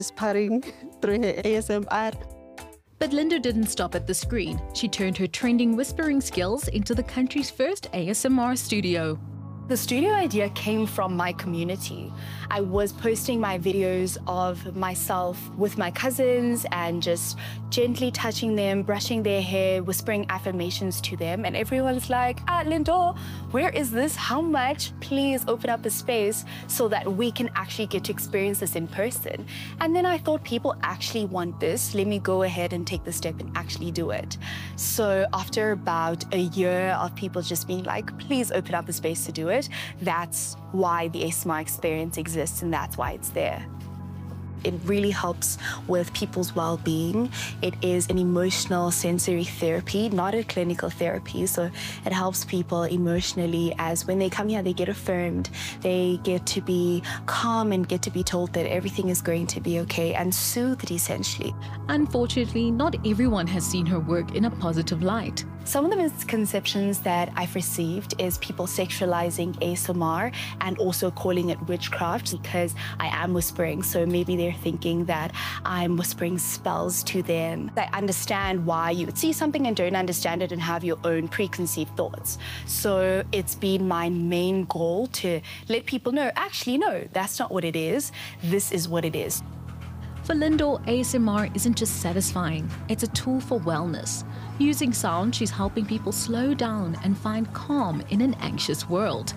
Just putting through her ASMR. But Linda didn't stop at the screen. She turned her trending whispering skills into the country's first ASMR studio. The studio idea came from my community. I was posting my videos of myself with my cousins and just gently touching them, brushing their hair, whispering affirmations to them. And everyone's like, Lindo, where is this? How much? Please open up a space so that we can actually get to experience this in person. And then I thought people actually want this. Let me go ahead and take the step and actually do it. So after about a year of people just being like, please open up a space to do it, that's why the ASMR experience exists and that's why it's there. It really helps with people's well-being. It is an emotional sensory therapy, not a clinical therapy. So it helps people emotionally as when they come here, they get affirmed. They get to be calm and get to be told that everything is going to be okay and soothed, essentially. Unfortunately, not everyone has seen her work in a positive light. Some of the misconceptions that I've received is people sexualizing ASMR and also calling it witchcraft because I am whispering. So maybe they're thinking that I'm whispering spells to them. I understand why you would see something and don't understand it and have your own preconceived thoughts. So it's been my main goal to let people know, actually, no, that's not what it is. This is what it is. For Lindo, ASMR isn't just satisfying, it's a tool for wellness. Using sound, she's helping people slow down and find calm in an anxious world.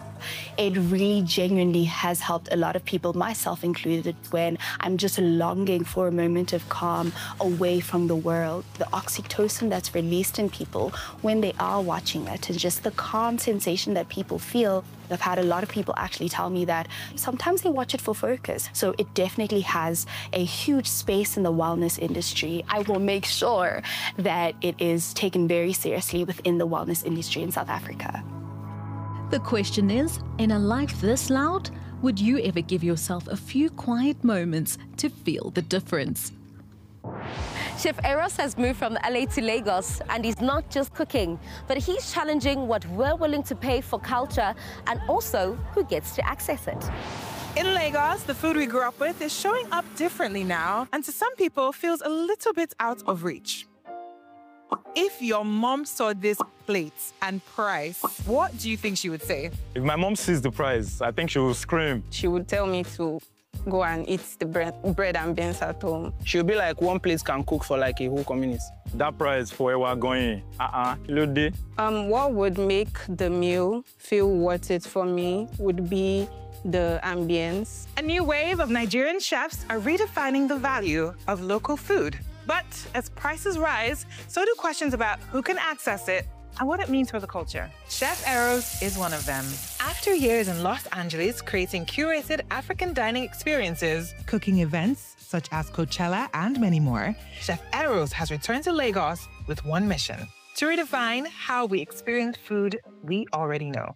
It really genuinely has helped a lot of people, myself included, when I'm just longing for a moment of calm away from the world. The oxytocin that's released in people when they are watching it and just the calm sensation that people feel. I've had a lot of people actually tell me that sometimes they watch it for focus. So it definitely has a huge space in the wellness industry. I will make sure that it is taken very seriously within the wellness industry in South Africa. The question is, in a life this loud, would you ever give yourself a few quiet moments to feel the difference? Chef Eros has moved from LA to Lagos, and he's not just cooking, but he's challenging what we're willing to pay for culture and also who gets to access it. In Lagos, the food we grew up with is showing up differently now, and to some people feels a little bit out of reach. If your mom saw this plate and price, what do you think she would say? If my mom sees the price, I think she will scream. She would tell me to go and eat the bread and beans at home. She'll be like, one plate can cook for like a whole community. That price for where we're going, What would make the meal feel worth it for me would be the ambience. A new wave of Nigerian chefs are redefining the value of local food. But as prices rise, so do questions about who can access it and what it means for the culture. Chef Eros is one of them. After years in Los Angeles creating curated African dining experiences, cooking events such as Coachella and many more, Chef Eros has returned to Lagos with one mission: to redefine how we experience food we already know.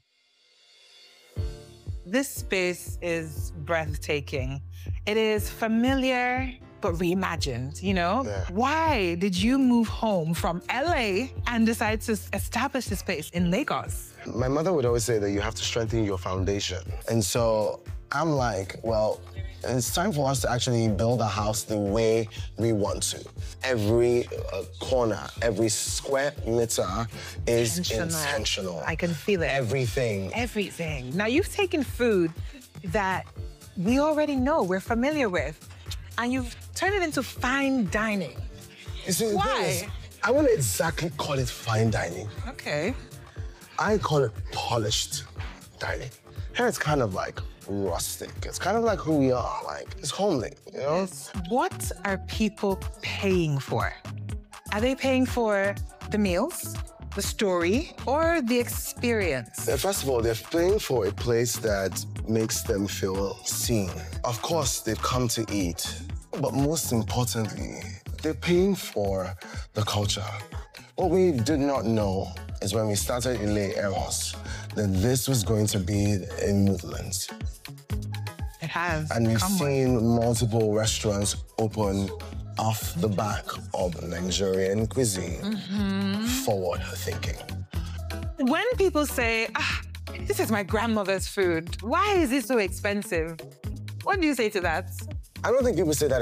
This space is breathtaking. It is familiar, but reimagined, you know? Yeah. Why did you move home from LA and decide to establish this place in Lagos? My mother would always say that you have to strengthen your foundation. And so I'm like, well, it's time for us to actually build a house the way we want to. Every corner, every square meter is intentional. I can feel it. Everything. Everything. Now, you've taken food that we already know, we're familiar with, and you've turned it into fine dining. You see, why? I wouldn't exactly call it fine dining. Okay. I call it polished dining. Here it's kind of like rustic. It's kind of like who we are, like it's homely, you know? Yes. What are people paying for? Are they paying for the meals, the story, or the experience? First of all, they're paying for a place that makes them feel seen. Of course, they've come to eat, but most importantly, they're paying for the culture. What we did not know is when we started Ile Eros, that this was going to be a movement. It has. And we've seen multiple restaurants open off the back of Nigerian cuisine. Forward thinking. When people say, this is my grandmother's food, why is it so expensive? What do you say to that? I don't think people say that